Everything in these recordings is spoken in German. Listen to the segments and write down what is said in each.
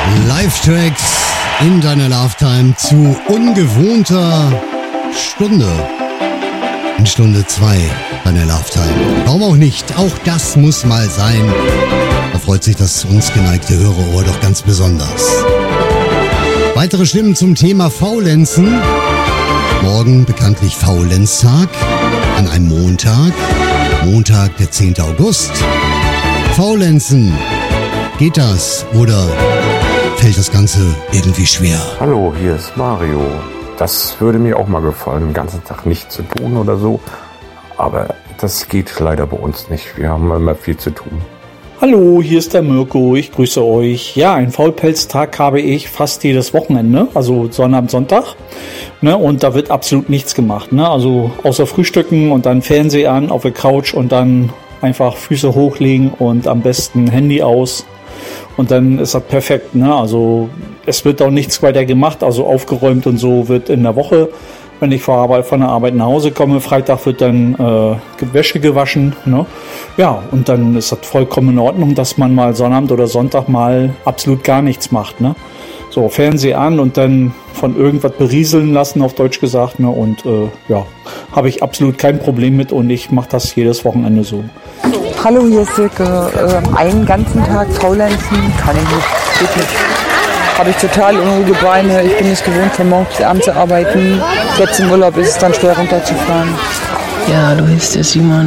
Live-Tracks in deiner Love-Time zu ungewohnter Stunde. In Stunde 2 deiner Love-Time. Warum auch nicht? Auch das muss mal sein. Da freut sich das uns geneigte Hörerohr doch ganz besonders. Weitere Stimmen zum Thema Faulenzen. Morgen bekanntlich Faulenztag an einem Montag. Montag, der 10. August. Faulenzen. Geht das oder fällt das Ganze irgendwie schwer? Hallo, hier ist Mario. Das würde mir auch mal gefallen, den ganzen Tag nichts zu tun oder so. Aber das geht leider bei uns nicht. Wir haben immer viel zu tun. Hallo, hier ist der Mirko. Ich grüße euch. Ja, einen Faulpelztag habe ich fast jedes Wochenende, also Sonnabend, Sonntag. Ne, und da wird absolut nichts gemacht. Ne? Also außer Frühstücken und dann Fernseher an auf der Couch und dann einfach Füße hochlegen und am besten Handy aus. Und dann ist das perfekt, ne? Also es wird auch nichts weiter gemacht, also aufgeräumt und so wird in der Woche, wenn ich von der Arbeit nach Hause komme, Freitag wird dann Wäsche gewaschen, ne? Ja, und dann ist das vollkommen in Ordnung, dass man mal Sonnabend oder Sonntag mal absolut gar nichts macht, ne? So, Fernseher an und dann von irgendwas berieseln lassen, auf Deutsch gesagt, ne? Und ja, habe ich absolut kein Problem mit und ich mache das jedes Wochenende so. Hallo, hier ist Silke. Einen ganzen Tag faulenzen kann ich nicht. Geht nicht. Habe ich total unruhige Beine. Ich bin nicht gewohnt, von morgens bis abends zu arbeiten. Jetzt im Urlaub ist es dann schwer runterzufahren. Ja, du bist der Simon.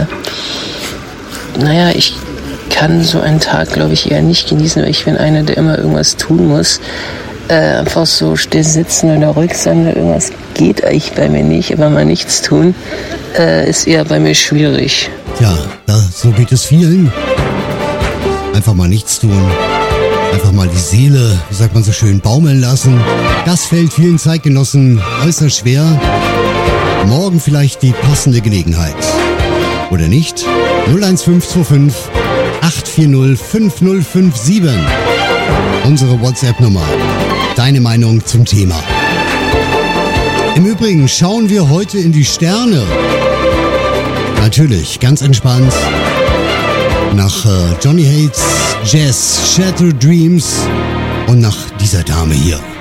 Naja, ich kann so einen Tag, glaube ich, eher nicht genießen, weil ich bin einer, der immer irgendwas tun muss. Einfach so still sitzen oder ruhig sein oder irgendwas geht eigentlich bei mir nicht, aber mal nichts tun ist eher bei mir schwierig. Tja, so geht es vielen. Einfach mal nichts tun. Einfach mal die Seele, wie sagt man so schön, baumeln lassen. Das fällt vielen Zeitgenossen äußerst schwer. Morgen vielleicht die passende Gelegenheit. Oder nicht? 01525 840 5057. Unsere WhatsApp-Nummer. Deine Meinung zum Thema. Im Übrigen schauen wir heute in die Sterne. Natürlich, ganz entspannt. Nach Johnny Hates, Jazz, Shattered Dreams und nach dieser Dame hier.